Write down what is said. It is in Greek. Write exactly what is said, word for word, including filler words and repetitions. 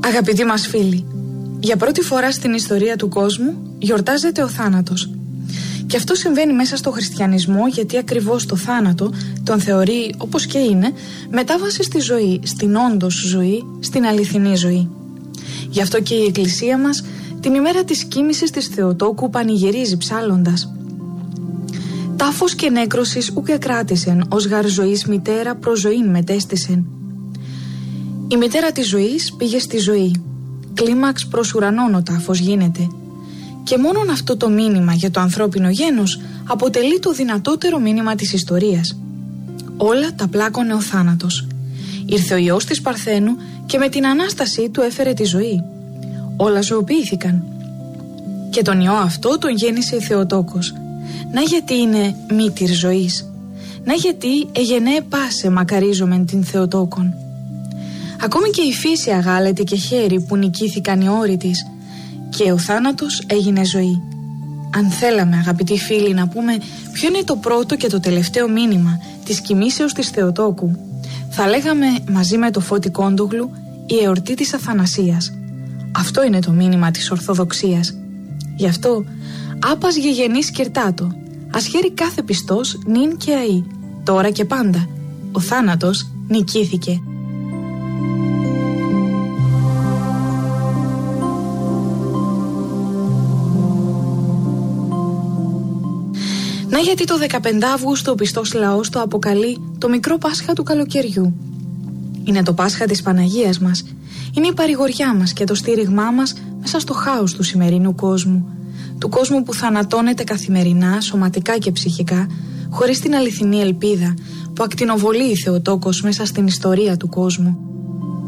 Αγαπητοί μας φίλοι, για πρώτη φορά στην ιστορία του κόσμου γιορτάζεται ο θάνατος. Και αυτό συμβαίνει μέσα στο χριστιανισμό, γιατί ακριβώς το θάνατο τον θεωρεί, όπως και είναι, μετάβαση στη ζωή, στην όντως ζωή, στην αληθινή ζωή. Γι' αυτό και η Εκκλησία μας την ημέρα της κοίμησης της Θεοτόκου πανηγυρίζει ψάλλοντας: «Τάφος και νέκρωσης ουκ εκράτησεν, ως γαρ ζωής μητέρα προς ζωήν μετέστησεν». Η μητέρα της ζωής πήγε στη ζωή. Κλίμαξ προς ουρανόν ο τάφος γίνεται. Και μόνον αυτό το μήνυμα για το ανθρώπινο γένος αποτελεί το δυνατότερο μήνυμα της ιστορίας. Όλα τα πλάκωνε ο θάνατος. Ήρθε ο Υιός της Παρθένου και με την Ανάστασή του έφερε τη ζωή. Όλα ζωοποιήθηκαν. Και τον Υιό αυτό τον γέννησε η Θεοτόκος. Να γιατί είναι μήτηρ ζωής. Να γιατί εγενέ πάσε μακαρίζομεν την Θεοτόκον. Ακόμη και η φύση αγάλεται και χέρι που νικήθηκαν οι όροι της, και ο θάνατος έγινε ζωή. Αν θέλαμε, αγαπητοί φίλοι, να πούμε ποιο είναι το πρώτο και το τελευταίο μήνυμα της κοιμήσεως της Θεοτόκου, θα λέγαμε μαζί με το Φώτη Κόντογλου η εορτή της Αθανασίας. Αυτό είναι το μήνυμα της Ορθοδοξίας. Γι' αυτό άπας γεγενής κυρτάτο, ας χαίρει κάθε πιστός νυν και αεί, τώρα και πάντα. Ο θάνατος νικήθηκε. Να γιατί το δεκαπέντε Αυγούστου ο πιστός λαός το αποκαλεί το μικρό Πάσχα του καλοκαιριού. Είναι το Πάσχα της Παναγίας μας. Είναι η παρηγοριά μας και το στήριγμά μας μέσα στο χάος του σημερινού κόσμου. Του κόσμου που θανατώνεται καθημερινά, σωματικά και ψυχικά, χωρίς την αληθινή ελπίδα που ακτινοβολεί η Θεοτόκος μέσα στην ιστορία του κόσμου.